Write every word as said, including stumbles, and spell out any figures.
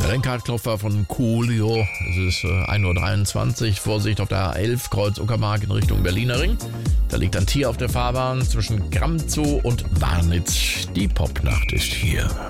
Lenkradklopfer von Coolio. Es ist äh, ein Uhr dreiundzwanzig. Vorsicht auf der A elf, Kreuz Uckermark in Richtung Berliner Ring. Da liegt ein Tier auf der Fahrbahn zwischen Gramm Zoo und Warnitz. Die Popnacht ist hier.